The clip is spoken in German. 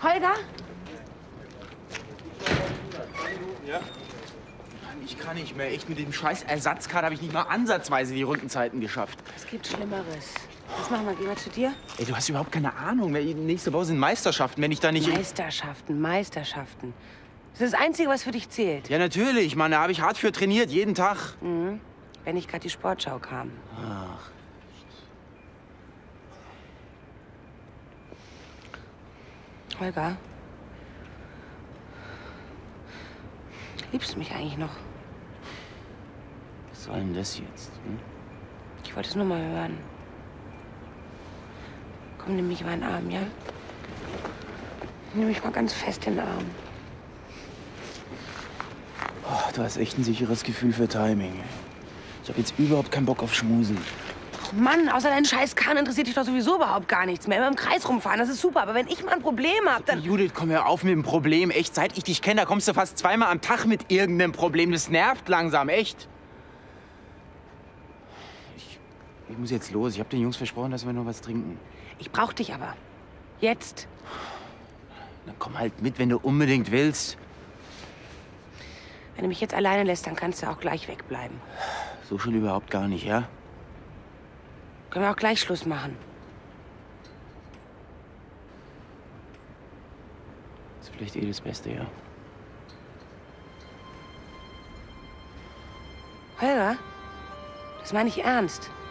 Holger? Ja? Ich kann nicht mehr. Echt, mit dem scheiß Ersatzcard habe ich nicht mal ansatzweise die Rundenzeiten geschafft. Es gibt Schlimmeres. Was machen wir? Gehen wir zu dir? Ey, du hast überhaupt keine Ahnung. Nächste Woche sind Meisterschaften, wenn ich da nicht... Meisterschaften, Meisterschaften. Das ist das Einzige, was für dich zählt. Ja, natürlich. Mann, da habe ich hart für trainiert, jeden Tag. Mhm. Wenn nicht gerade die Sportschau kam. Ach. Holger? Liebst du mich eigentlich noch? Was soll denn das jetzt? Hm? Ich wollte es nur mal hören. Komm, nimm mich in meinen Arm, ja? Nimm mich mal ganz fest in den Arm. Oh, du hast echt ein sicheres Gefühl für Timing. Ich habe jetzt überhaupt keinen Bock auf Schmusen. Mann, außer deinen scheiß Kahn interessiert dich doch sowieso überhaupt gar nichts mehr. Immer im Kreis rumfahren, das ist super. Aber wenn ich mal ein Problem hab, dann... Judith, komm hör auf mit dem Problem. Echt, seit ich dich kenne, da kommst du fast zweimal am Tag mit irgendeinem Problem. Das nervt langsam, echt. Ich muss jetzt los. Ich habe den Jungs versprochen, dass wir noch was trinken. Ich brauch dich aber. Jetzt. Dann komm halt mit, wenn du unbedingt willst. Wenn du mich jetzt alleine lässt, dann kannst du auch gleich wegbleiben. So schon überhaupt gar nicht, ja? Können wir auch gleich Schluss machen. Ist vielleicht eh das Beste, ja? Holger, das meine ich ernst.